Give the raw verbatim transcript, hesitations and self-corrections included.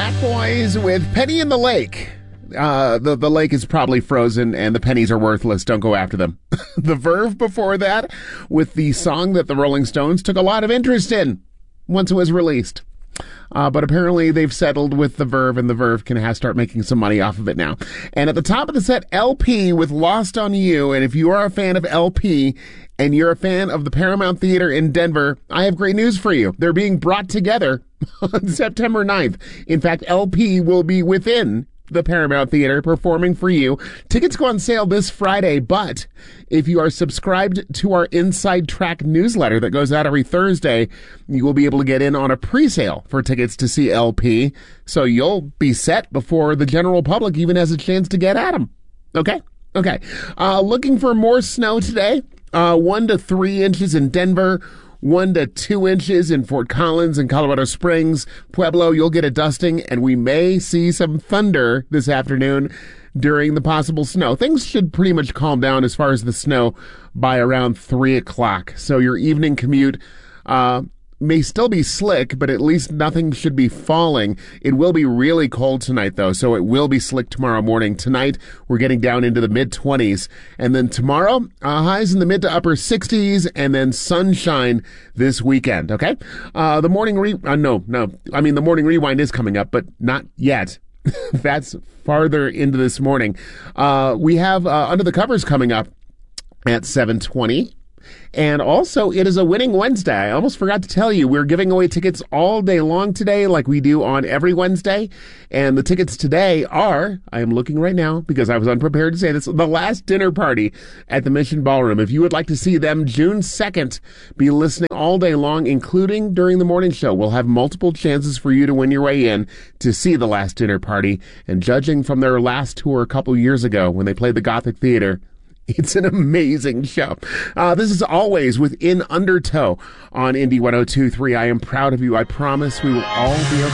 Fat Boys with Penny in the Lake. Uh, the, the lake is probably frozen and the pennies are worthless. Don't go after them. The Verve before that with the song that the Rolling Stones took a lot of interest in once it was released. Uh, but apparently they've settled with the Verve, and the Verve can have, start making some money off of it now. And at the top of the set, L P with Lost on You. And if you are a fan of L P and you're a fan of the Paramount Theater in Denver, I have great news for you. They're being brought together on September ninth. In fact, L P will be within the Paramount Theater performing for you. Tickets go on sale this Friday, but if you are subscribed to our Inside Track newsletter that goes out every Thursday, you will be able to get in on a pre-sale for tickets to see L P, so you'll be set before the general public even has a chance to get at them. Okay? Okay. Uh, looking for more snow today. Uh, one to three inches in Denver. One to two inches in Fort Collins and Colorado Springs. Pueblo, you'll get a dusting, and we may see some thunder this afternoon during the possible snow. Things should pretty much calm down as far as the snow by around three o'clock. So your evening commute uh, may still be slick, but at least nothing should be falling. It will be really cold tonight, though, so it will be slick tomorrow morning. Tonight, we're getting down into the mid-twenties. And then tomorrow, uh, highs in the mid to upper sixties, and then sunshine this weekend, okay? Uh, the morning re- uh, no, no. I mean, the morning rewind is coming up, but not yet. That's farther into this morning. Uh, we have uh, Under the Covers coming up at seven twenty. And also, it is a winning Wednesday. I almost forgot to tell you, we're giving away tickets all day long today, like we do on every Wednesday. And the tickets today are, I am looking right now because I was unprepared to say this, the Last Dinner Party at the Mission Ballroom. If you would like to see them June second, be listening all day long, including during the morning show. We'll have multiple chances for you to win your way in to see the Last Dinner Party. And judging from their last tour a couple years ago when they played the Gothic Theater, it's an amazing show. Uh, this is always with In Undertow on Indy one oh two point three. I am proud of you. I promise we will all be okay.